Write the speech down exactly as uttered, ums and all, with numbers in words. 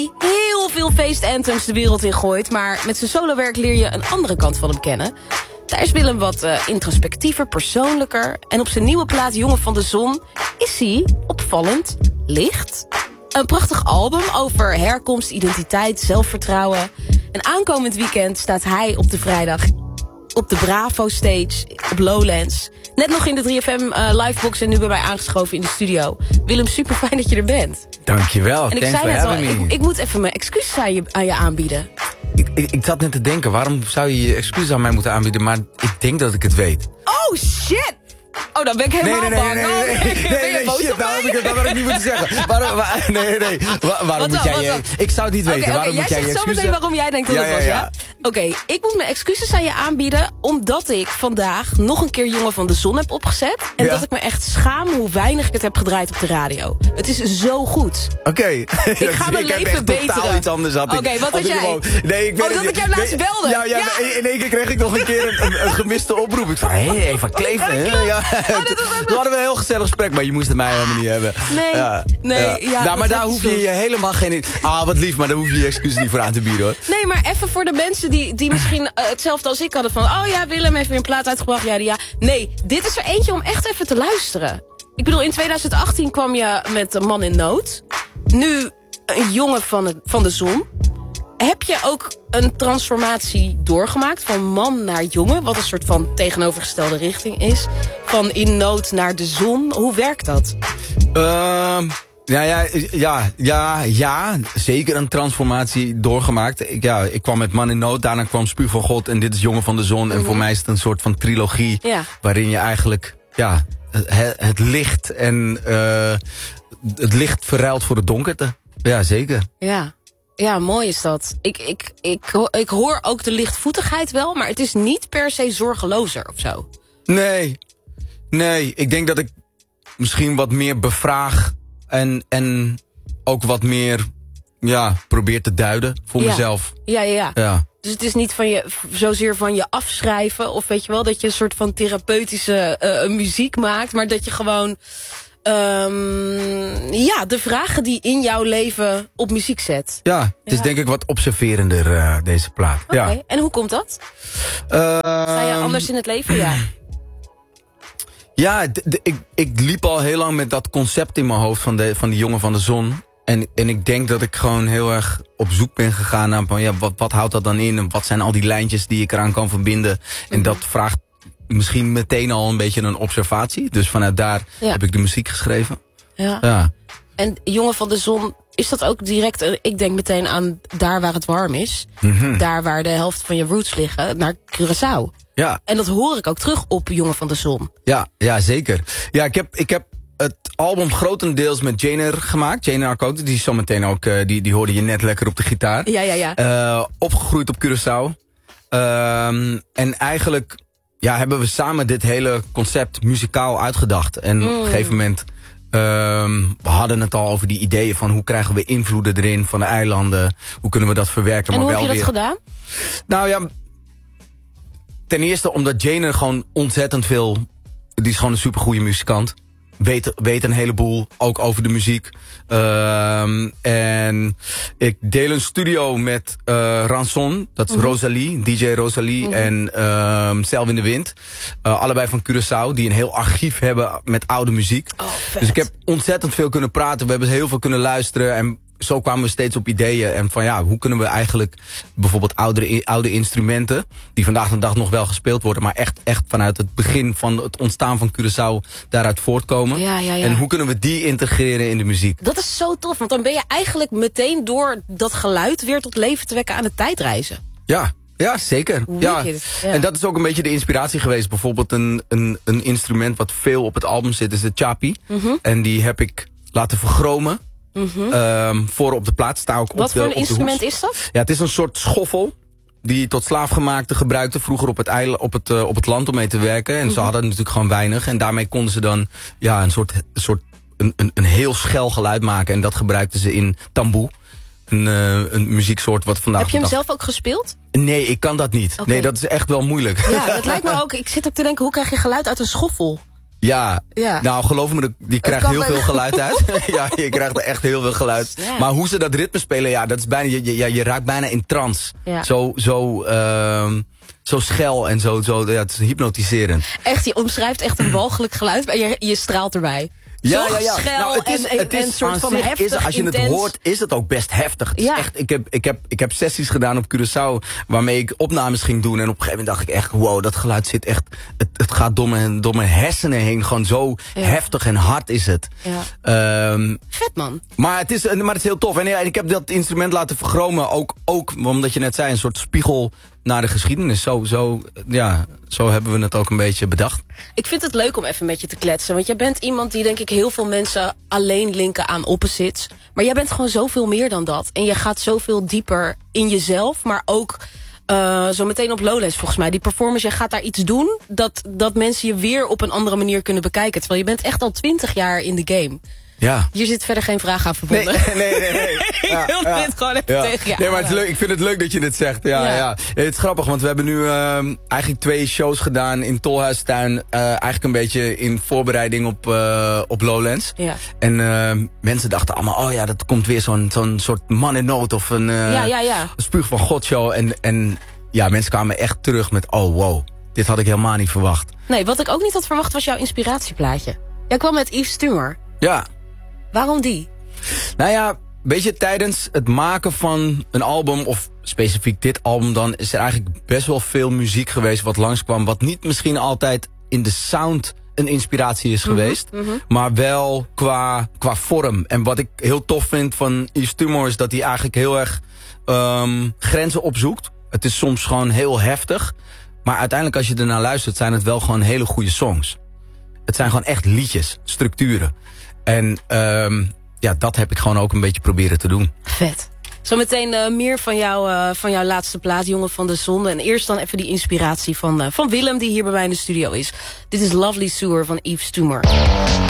heel veel feestanthems de wereld in gooit, maar met zijn solowerk leer je een andere kant van hem kennen. Daar is Willem wat uh, introspectiever, persoonlijker. En op zijn nieuwe plaat Jongen van de Zon is hij opvallend licht. Een prachtig album over herkomst, identiteit, zelfvertrouwen. En aankomend weekend staat hij op de vrijdag op de Bravo Stage op Lowlands. Net nog in de drie F M uh, livebox en nu bij mij aangeschoven in de studio. Willem, super fijn dat je er bent. Dankjewel, en ik thanks zei for net al, having me. ik, ik moet even mijn excuses aan je, aan je aanbieden. Ik, ik, ik zat net te denken, waarom zou je je excuses aan mij moeten aanbieden? Maar ik denk dat ik het weet. Oh, shit! Oh, dan ben ik helemaal nee, nee, bang. nee, nee, nee, nee, Ben nee, je nee, boos shit, op nou, mij? ik, dat had ik niet moeten zeggen. Waarom, waar, nee, nee, nee. Waar, waarom Wat moet dan, jij wat je... dan? Ik zou het niet weten, Oké, waarom oké, moet jij jij je zegt zo excuses... meteen waarom jij denkt dat Ja, het was, ja, ja? ja. Oké, okay, ik moet mijn excuses aan je aanbieden, omdat ik vandaag nog een keer Jongen van de Zon heb opgezet. En Ja. dat ik me echt schaam hoe weinig ik het heb gedraaid op de radio. Het is zo goed. Oké. Okay. Ik ga mijn ik leven heb echt beteren. totaal iets anders had ik. Oké, wat had ik jij? Gewoon, nee, ik weet Oh, dat het ik jou niet. laatst Nee, belde. Ja, ja, Ja. In, in één keer kreeg ik nog een keer een, een, een gemiste oproep. Ik zei, hé, hey, Eva Kleef. hè? Ja. Oh, dat was ook We hadden een heel gezellig gesprek, maar je moest het mij helemaal niet hebben. Nee, ja. nee, ja. ja, nou, dat maar daar heb hoef je je zo. je helemaal geen... Ah, wat lief, maar daar hoef je je excuses niet voor aan te bieden, hoor. Nee, maar even voor de mensen die, die misschien uh, hetzelfde als ik hadden van... oh ja, Willem heeft weer een plaat uitgebracht, ja, ja. Nee, dit is er eentje om echt even te luisteren. Ik bedoel, in twintig achttien kwam je met een Man in Nood. Nu een Jongen van, het, van de Zon. Heb je ook een transformatie doorgemaakt van man naar jongen... wat een soort van tegenovergestelde richting is? Van in nood naar de zon. Hoe werkt dat? Ehm... Ja, ja, ja, ja, ja, zeker een transformatie doorgemaakt. Ik, ja, ik kwam met Man in Nood, daarna kwam Spuug van God en dit is Jongen van de Zon. Mm-hmm. En voor mij is het een soort van trilogie, ja. waarin je eigenlijk ja, het, het licht en uh, het licht verruilt voor de donkerte. Ja, zeker. Ja. Ja, mooi is dat. Ik, ik, ik, ik hoor ook de lichtvoetigheid wel, maar het is niet per se zorgelozer of zo. Nee, nee, ik denk dat ik misschien wat meer bevraag... En, en ook wat meer ja, probeer te duiden voor ja. mezelf. Ja, ja, ja, ja. Dus het is niet van je, zozeer van je afschrijven... of weet je wel, dat je een soort van therapeutische uh, muziek maakt... maar dat je gewoon um, ja, de vragen die in jouw leven op muziek zet. Ja, het is ja. denk ik wat observerender, uh, deze plaat. Oké, okay. Ja. En hoe komt dat? Uh, Sta je anders in het leven? Ja. Ja, d- d- ik, ik liep al heel lang met dat concept in mijn hoofd van, de, van die Jongen van de Zon. En, en ik denk dat ik gewoon heel erg op zoek ben gegaan naar van, ja, wat, wat houdt dat dan in? En wat zijn al die lijntjes die ik eraan kan verbinden? En mm-hmm. dat vraagt misschien meteen al een beetje een observatie. Dus vanuit daar ja. heb ik de muziek geschreven. Ja. ja. En Jongen van de Zon, is dat ook direct... Uh, ik denk meteen aan daar waar het warm is. Mm-hmm. Daar waar de helft van je roots liggen, naar Curaçao. Ja. En dat hoor ik ook terug op Jongen van de Zon. Ja, ja zeker. Ja, ik heb, ik heb het album grotendeels met Janer gemaakt. Janer Arcote, die is zometeen ook, uh, die, die hoorde je net lekker op de gitaar. Ja, ja, ja. Uh, opgegroeid op Curaçao. Uh, en eigenlijk ja, hebben we samen dit hele concept muzikaal uitgedacht. En mm. op een gegeven moment... Um, we hadden het al over die ideeën van hoe krijgen we invloeden erin van de eilanden. Hoe kunnen we dat verwerken? En maar hoe wel heb je dat weer... gedaan? Nou ja, ten eerste omdat Janer gewoon ontzettend veel... Die is gewoon een supergoeie muzikant. Weet, weet een heleboel, ook over de muziek. Um, en ik deel een studio met uh, Ranson, dat is mm-hmm. Rosalie, D J Rosalie mm-hmm. en um, Zelf in de Wind. Uh, allebei van Curaçao, die een heel archief hebben met oude muziek. Oh, dus ik heb ontzettend veel kunnen praten, we hebben heel veel kunnen luisteren... en zo kwamen we steeds op ideeën. En van ja, hoe kunnen we eigenlijk bijvoorbeeld oude, oude instrumenten... die vandaag de dag nog wel gespeeld worden... maar echt, echt vanuit het begin van het ontstaan van Curaçao daaruit voortkomen. Ja, ja, ja. En hoe kunnen we die integreren in de muziek? Dat is zo tof, want dan ben je eigenlijk meteen door dat geluid... weer tot leven te wekken aan het tijdreizen. Ja. Ja, zeker. Ja. Ja. En dat is ook een beetje de inspiratie geweest. Bijvoorbeeld een, een, een instrument wat veel op het album zit... is de chapi. Mm-hmm. En die heb ik laten vergromen... Mm-hmm. Um, voor op de plaat sta ook. Wat op de, voor een op instrument de is dat? Ja, het is een soort schoffel die tot slaafgemaakte gebruikte vroeger op het, eiland, op het, uh, op het land om mee te werken. En mm-hmm. ze hadden natuurlijk gewoon weinig. En daarmee konden ze dan ja, een soort, een, soort een, een, een heel schel geluid maken. En dat gebruikten ze in tamboe. Een, uh, een muzieksoort wat vandaag... Heb je hem dag... zelf ook gespeeld? Nee, ik kan dat niet. Okay. Nee, dat is echt wel moeilijk. Ja, dat lijkt me ook. Ik zit ook te denken, hoe krijg je geluid uit een schoffel? Ja. Ja. Nou geloof me, die krijgt heel veel geluid uit. Ja, je krijgt er echt heel veel geluid. Ja. Maar hoe ze dat ritme spelen, ja, dat is bijna, je, je, je raakt bijna in trance. Ja. Zo, zo, uh, zo schel en zo, zo ja, het is hypnotiserend. Echt, je omschrijft echt een walgelijk geluid, maar je, je straalt erbij. Ja, ja, ja. Schel nou, het is, en, het is en soort van heftig, is, als je intens. het hoort, is het ook best heftig. Het ja. is echt, ik, heb, ik, heb, ik heb sessies gedaan op Curaçao waarmee ik opnames ging doen. En op een gegeven moment dacht ik echt, wow, dat geluid zit echt... Het, het gaat door mijn, door mijn hersenen heen. Gewoon zo ja. heftig en hard is het. Ja. Um, Vet, man. Maar het, is, maar het is heel tof. En ja, ik heb dat instrument laten vergromen. Ook, ook omdat je net zei, een soort spiegel naar de geschiedenis. Zo, zo, ja, zo hebben we het ook een beetje bedacht. Ik vind het leuk om even met je te kletsen. Want jij bent iemand die denk ik heel veel mensen alleen linken aan opposites. Maar jij bent gewoon zoveel meer dan dat. En je gaat zoveel dieper in jezelf. Maar ook uh, zo meteen op Lowlands volgens mij. Die performance, jij gaat daar iets doen dat, dat mensen je weer op een andere manier kunnen bekijken. Terwijl je bent echt al twintig jaar in de game. Ja. Hier zit verder geen vraag aan verbonden. Nee, nee, nee. nee. Ja, ik wil ja. dit gewoon even ja. tegen je Nee, maar het is leuk. Ik vind het leuk dat je dit zegt. Ja, ja. ja. Het is grappig, want we hebben nu uh, eigenlijk twee shows gedaan in Tolhuistuin. Uh, eigenlijk een beetje in voorbereiding op, uh, op Lowlands. Ja. En uh, mensen dachten allemaal, oh ja, dat komt weer zo'n zo'n soort man in nood of een, uh, ja, ja, ja. een spuug van God show. En, en ja, mensen kwamen echt terug met, oh wow, dit had ik helemaal niet verwacht. Nee, wat ik ook niet had verwacht was jouw inspiratieplaatje. Jij kwam met Yves Tumor. Ja. Waarom die? Nou ja, weet je, tijdens het maken van een album, of specifiek dit album dan, is er eigenlijk best wel veel muziek geweest wat langskwam, wat niet misschien altijd in de sound een inspiratie is mm-hmm, geweest, mm-hmm. maar wel qua, qua vorm. En wat ik heel tof vind van Yves Tumor is dat hij eigenlijk heel erg um, grenzen opzoekt. Het is soms gewoon heel heftig, maar uiteindelijk als je ernaar luistert zijn het wel gewoon hele goede songs. Het zijn gewoon echt liedjes, structuren. En um, ja, dat heb ik gewoon ook een beetje proberen te doen. Vet. Zometeen uh, meer van, jou, uh, van jouw laatste plaat, Jongen van de Zonde. En eerst dan even die inspiratie van, uh, van Willem, die hier bij mij in de studio is. Dit is Lovely Sewer van Yves Tumor.